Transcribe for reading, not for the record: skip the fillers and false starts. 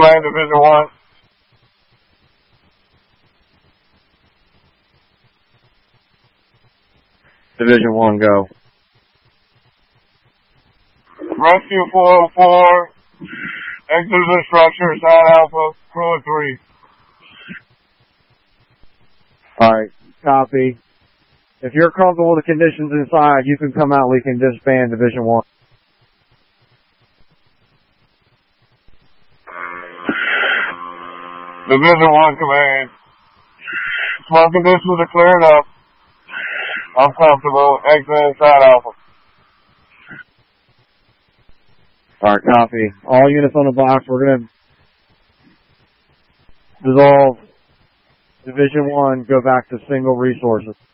Command, Division 1. Division 1, go. Rescue 404. Exit the structure, Side Alpha, crew of 3. Alright, copy. If you're comfortable with the conditions inside, you can come out. We can disband Division 1. Division 1 Command. Smoke conditions are cleared up. I'm comfortable. Exit inside Alpha. Alright, copy. All units on the box, we're going to dissolve Division 1, go back to single resources.